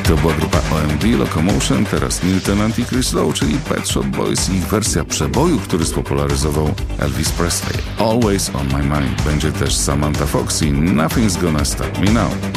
To była grupa OMD, Locomotion, teraz Newton Anti-Chris Low, czyli Pet Shop Boys i ich wersja przeboju, który spopularyzował Elvis Presley. Always on my mind będzie też Samantha Fox i Nothing's Gonna Stop Me Now.